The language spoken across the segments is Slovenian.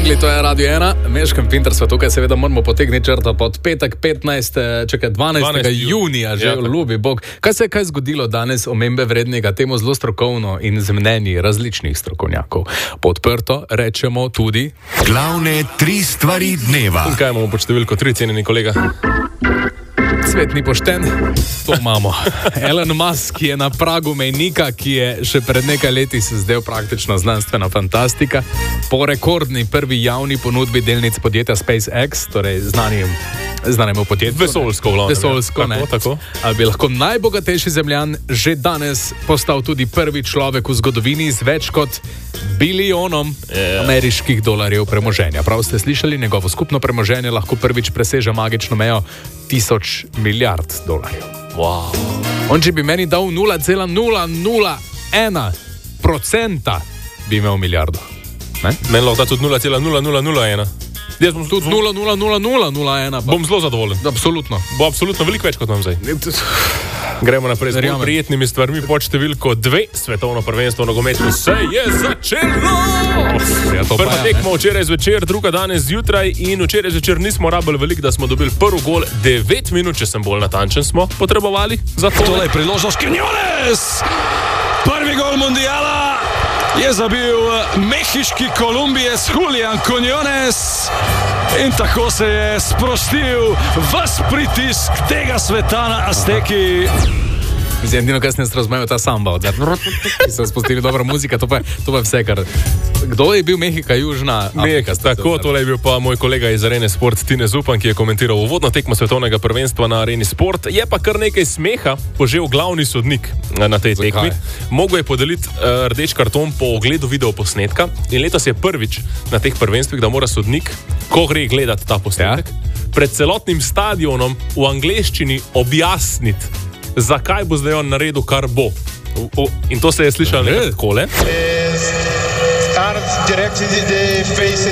Jingli, to je Radio 1, Meško in Pintar sva tukaj, seveda moramo potegniti črto pod petek 12. junija, že ljubi Bog. Kaj se je zgodilo danes omembe vrednega, temu zelo strokovno in z mnenji različnih strokovnjakov? Podprto rečemo tudi glavne 3 stvari dneva. In kaj imamo pod številko 3, cenjeni kolega? Svet ni pošten, to imamo. Elon Musk je na pragu mejnika, ki je še pred nekaj leti se zdel praktično znanstvena fantastika. Po rekordni prvi javni ponudbi delnic podjetja SpaceX, torej znanemu podjetju. Vesoljsko vlado. Vesoljsko, ne. Tako. Bi lahko najbogatejši zemljan že danes postal tudi prvi človek v zgodovini z več kot bilijonom ameriških dolarjev premoženja. Prav ste slišali, njegovo skupno premoženje lahko prvič preseže magično mejo 1000 milijard dolarjev. Wow. On, če bi meni dal 0,001%, bi imel milijardo. Ne? Meni lahko da tudi 0,0001. Jaz bom Tudi 0,00001. Bom zelo zadovoljen. Absolutno. Bo absolutno veliko več kot imam zdaj. Gremo naprej z bolj prijetnimi stvarmi pod številko 2. Svetovno prvenstvo v nogometu se je začelo! Prva tekma včeraj zvečer, druga danes zjutraj in včeraj zvečer nismo rabili veliko, da smo dobili prvi gol. 9 minut, če sem bolj natančen, smo potrebovali za to. Tole je priložnost Quiñones! Prvi gol mundiala je zabil mehiški Kolumbijec Julián Quiñones in tako se je sprostil ves pritisk tega sveta na Azteki. Mislim, edino, kaj sem jaz razumel, ta samba. Ki so spustili dobro muzika, to pa je vse, kar... Kdo je bil Mehika, Južna Amerika? Tako, tole je bil pa moj kolega iz Arene Sport, Tine Zupan, ki je komentiral uvodno tekmo svetovnega prvenstva na Areni Sport. Je pa kar nekaj smeha požel glavni sodnik na tej tekmi. Mogel je podeliti rdeč karton po ogledu videoposnetka in letos je prvič na teh prvenstvih, da mora sodnik, ko gre gledati ta posnetek, pred celotnim stadionom v angleščini objasniti, zakaj bo zdaj on naredil, kar bo. In to se je slišalo nekaj takole. Arms direct the face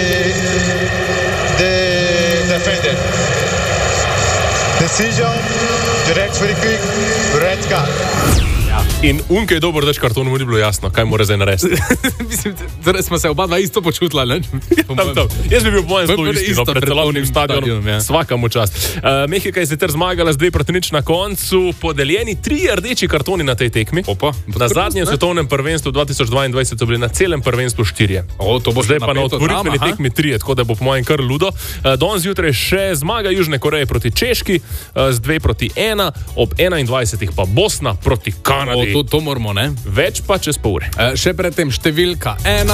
the defender. Decision, direct free kick, red card. In unkaj dober dač karton, mu ni bilo jasno, kaj mora zdaj narediti. Mislim, da smo se oba dva isto počutila, ne? Tam. Jaz bi bil po mojem zelo isto pred celotnim stadionom. Svaka mu čast. Mehika je sicer zmagala z 2-0 na koncu, podeljeni 3 rdeči kartoni na tej tekmi. Na zadnjem svetovnem prvenstvu 2022 so bili na celem prvenstvu 4. Zdaj pa na otvoritveni tekmi 3, tako da bo po mojem kar ludo. Danes zjutraj še zmaga Južne Koreje proti Češki z 2-1, ob 21. pa Bosna proti Kanadi. To moramo, ne? Več pa čez pol ure. Še predtem številka 1.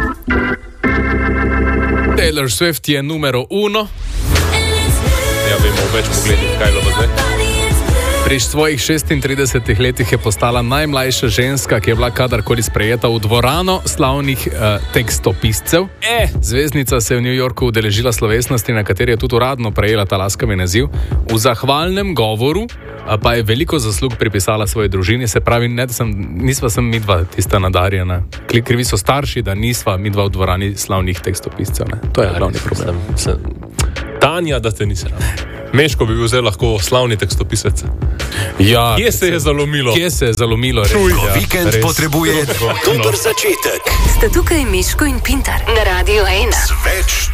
Taylor Swift je numero 1. Ja, vemo več pogledih, kaj je zdaj. Pri svojih 36 letih je postala najmlajša ženska, ki je bila kadarkoli sprejeta v dvorano slavnih tekstopiscev. Zvezdnica se je v New Yorku udeležila slovesnosti, na kateri je tudi uradno prejela ta laskavi naziv. V zahvalnem govoru pa je veliko zaslug pripisala svoji družini, se pravi, nisva sem midva tista nadarjena. Krivi so starši, da nisva midva v dvorani slavnih tekstopiscev. Ne? To je glavni problem. Tanja, da te nisi rada. Meško bi bil zdaj lahko slavni tekstopisec. Ja, Kje se je zalomilo? Vikend potrebuje dober začetek. Sta tukaj Meško in Pintar na Radio 1. Več